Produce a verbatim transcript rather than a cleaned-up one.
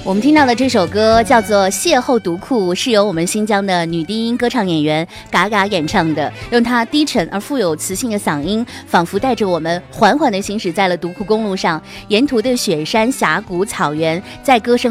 我们听到的这首歌叫做《邂逅独库》，是由我们新疆的女低音歌唱演员嘎嘎演唱的，用她低沉而富有磁性的嗓音，仿佛带着我们缓缓地行驶在了独库公路上，沿途的雪山、峡谷、草原，在歌声